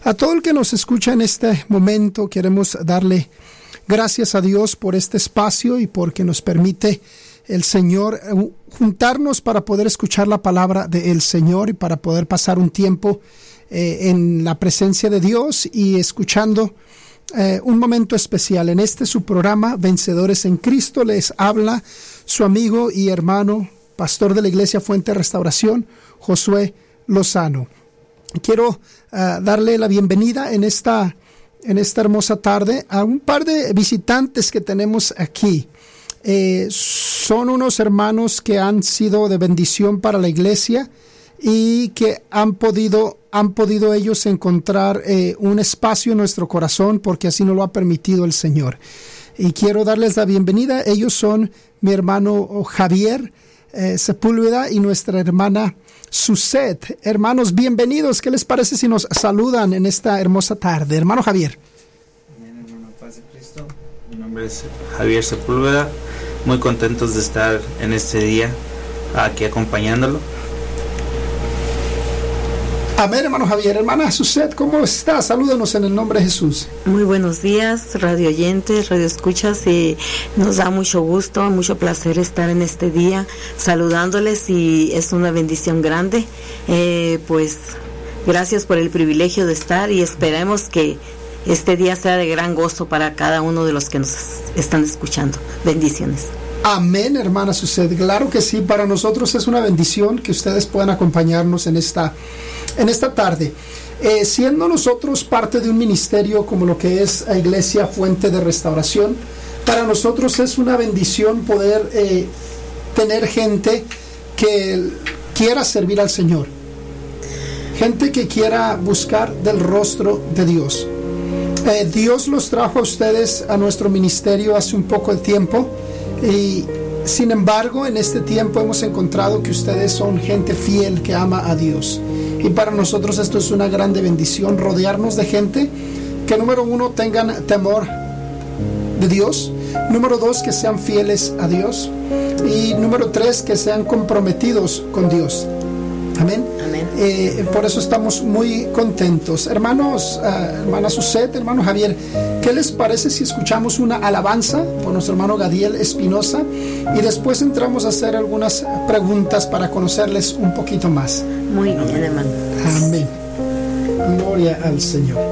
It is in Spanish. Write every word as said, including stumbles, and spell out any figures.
A todo el que nos escucha en este momento, queremos darle gracias a Dios por este espacio y porque nos permite el Señor juntarnos para poder escuchar la palabra del Señor y para poder pasar un tiempo eh, en la presencia de Dios y escuchando eh, un momento especial. En este su programa, Vencedores en Cristo, les habla su amigo y hermano, pastor de la Iglesia Fuente de Restauración, Josué Lozano. Quiero uh, darle la bienvenida en esta, en esta hermosa tarde a un par de visitantes que tenemos aquí. Eh, son unos hermanos que han sido de bendición para la iglesia y que han podido, han podido ellos encontrar eh, un espacio en nuestro corazón porque así nos lo ha permitido el Señor. Y quiero darles la bienvenida. Ellos son mi hermano Javier eh, Sepúlveda y nuestra hermana Suset. Hermanos, bienvenidos. ¿Qué les parece si nos saludan en esta hermosa tarde? Hermano Javier. Bien, hermano, paz de Cristo. Mi nombre es Javier Sepúlveda. Muy contentos de estar en este día aquí acompañándolo. Amén, hermano Javier. Hermana Suset, ¿cómo está? Salúdenos en el nombre de Jesús. Muy buenos días, radio oyentes, radio escuchas, y nos da mucho gusto, mucho placer estar en este día saludándoles y es una bendición grande. Eh, pues gracias por el privilegio de estar y esperemos que este día sea de gran gozo para cada uno de los que nos están escuchando. Bendiciones. Amén, hermana Suset. Claro que sí, para nosotros es una bendición que ustedes puedan acompañarnos en esta, en esta tarde. Eh, siendo nosotros parte de un ministerio como lo que es la Iglesia Fuente de Restauración, para nosotros es una bendición poder eh, tener gente que quiera servir al Señor. Gente que quiera buscar del rostro de Dios. Eh, Dios los trajo a ustedes a nuestro ministerio hace un poco de tiempo. Y sin embargo, en este tiempo hemos encontrado que ustedes son gente fiel que ama a Dios. Y para nosotros esto es una grande bendición, rodearnos de gente que, número uno, tengan temor de Dios. Número dos, que sean fieles a Dios. Y número tres, que sean comprometidos con Dios. Amén. Amén. Eh, por eso estamos muy contentos. Hermanos, uh, hermana Suset, hermano Javier, ¿qué les parece si escuchamos una alabanza por nuestro hermano Gadiel Espinosa y después entramos a hacer algunas preguntas para conocerles un poquito más? Muy bien, hermano. Amén. Gloria al Señor.